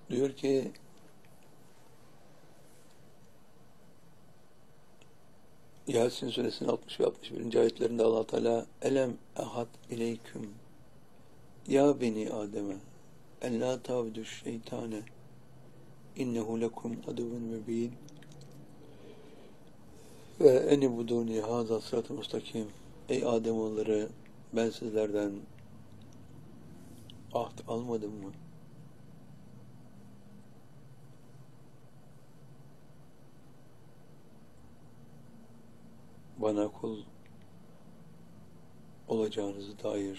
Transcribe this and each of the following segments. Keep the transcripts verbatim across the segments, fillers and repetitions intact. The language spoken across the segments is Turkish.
Diyor ki Yasin suresinin altmış ve altmış birinci ayetlerinde Allah Teala elem ehad ileyküm ya beni Adem'e en la tavdu şeytane innehu lekum aduvun mübin ve eni buduni haza sıratı mustakim. Ey Ademoğulları, ben sizlerden ahd almadım mı? Bana kul olacağınızı dair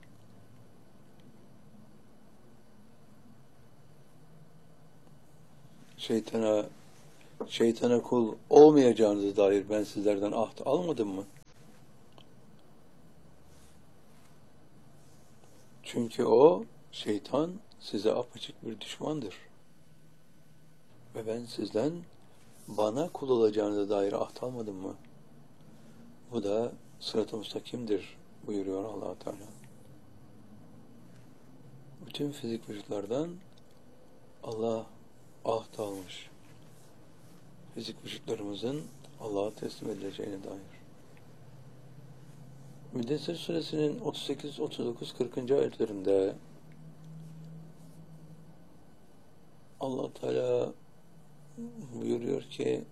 şeytana şeytana kul olmayacağınızı dair ben sizlerden ahd almadım mı? Çünkü o şeytan size apaçık bir düşmandır. Ve ben sizden bana kul olacağınıza dair ahd almadım mı? Bu da sırat-ı müstakimdir buyuruyor Allah Teala. Bütün fizik vücutlardan Allah ahd almış. Fizik vücutlarımızın Allah'a teslim edileceğine dair. Müddessir suresinin otuz sekiz, otuz dokuz, kırkıncı ayetlerinde Allah Teala buyuruyor ki